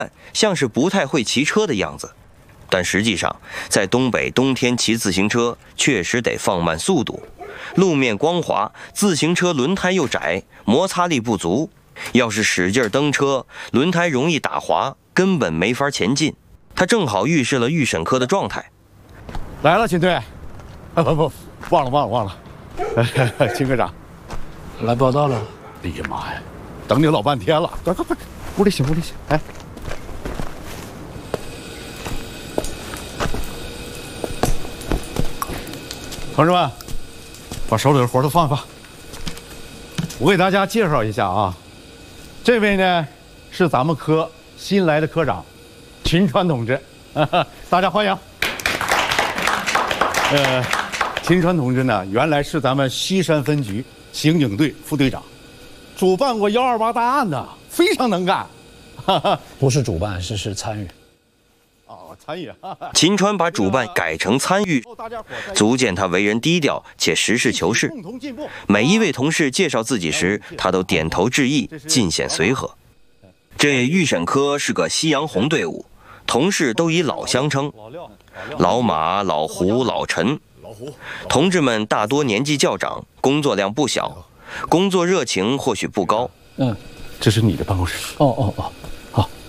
像是不太会骑车的样子，但实际上，在东北冬天骑自行车确实得放慢速度。路面光滑，自行车轮胎又窄，摩擦力不足，要是使劲蹬车，轮胎容易打滑，根本没法前进。他正好预示了预审科的状态。 来了，秦队。不，忘了。秦科长， 来报道了。 哎呀妈呀，等你老半天了。快，屋里请。哎，同志们，把手里的活都放一放。我给大家介绍一下啊，这位呢是咱们科新来的科长秦川同志，大家欢迎。秦川同志呢，原来是咱们西山分局刑警队副队长，主办过128大案的，非常能干。 不是主办，是参与。 哦，参与。 秦川把主办改成参与，足见他为人低调且实事求是。每一位同事介绍自己时，他都点头致意，尽显随和。这预审科是个夕阳红队伍，同事都以老相称，老马、老胡、老陈。同志们大多年纪较长，工作量不小，工作热情或许不高。 这是你的办公室。 哦，好，